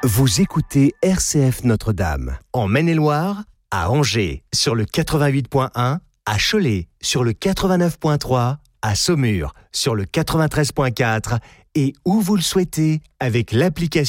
Vous écoutez RCF Notre-Dame, en Maine-et-Loire, à Angers, sur le 88.1, à Cholet, sur le 89.3, à Saumur, sur le 93.4, et où vous le souhaitez, avec l'application